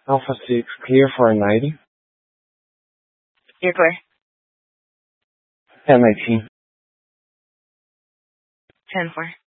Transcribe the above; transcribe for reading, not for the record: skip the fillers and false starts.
Alpha 6, clear for 90. You're clear. 1019. 10-4.